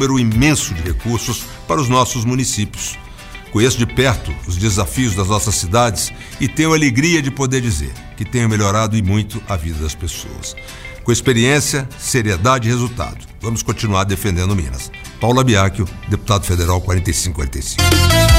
número imenso de recursos para os nossos municípios. Conheço de perto os desafios das nossas cidades e tenho a alegria de poder dizer que tenho melhorado e muito a vida das pessoas. Com experiência, seriedade e resultado, vamos continuar defendendo Minas. Paula Biacchio, deputado federal 4545.